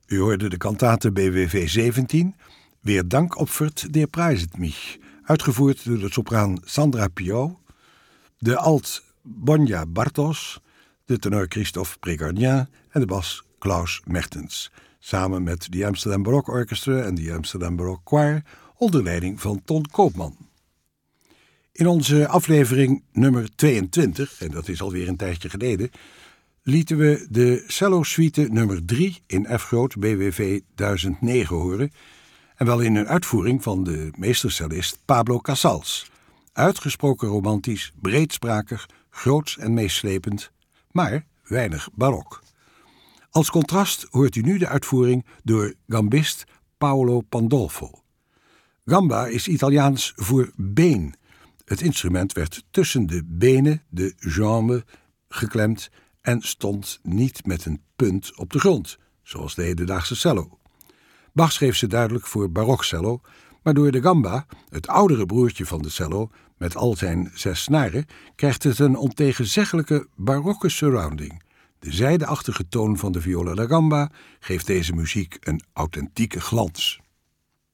U hoorde de kantate BWV 17, Weer Dank opfert, der prijset mich, uitgevoerd door de sopraan Sandra Piau, de alt Bonja Bartos, de tenor Christophe Prégardien en de bas Klaus Mertens, samen met de Amsterdam Baroque Orchestra en de Amsterdam Baroque Choir onder leiding van Ton Koopman. In onze aflevering nummer 22, en dat is alweer een tijdje geleden, lieten we de cello-suite nummer 3 in F groot BWV 1009 horen, en wel in een uitvoering van de meestercellist Pablo Casals. Uitgesproken romantisch, breedsprakig, groots en meeslepend, maar weinig barok. Als contrast hoort u nu de uitvoering door gambist Paolo Pandolfo. Gamba is Italiaans voor been. Het instrument werd tussen de benen, de jambe, geklemd en stond niet met een punt op de grond, zoals de hedendaagse cello. Bach schreef ze duidelijk voor barokcello, maar door de gamba, het oudere broertje van de cello, met al zijn 6 snaren, krijgt het een ontegenzeggelijke barokke surrounding. De zijdeachtige toon van de viola da gamba geeft deze muziek een authentieke glans.